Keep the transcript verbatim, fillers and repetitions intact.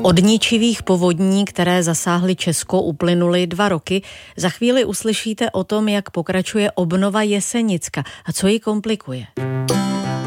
Od ničivých povodní, které zasáhly Česko, uplynuly dva roky. Za chvíli uslyšíte o tom, jak pokračuje obnova Jesenicka a co ji komplikuje.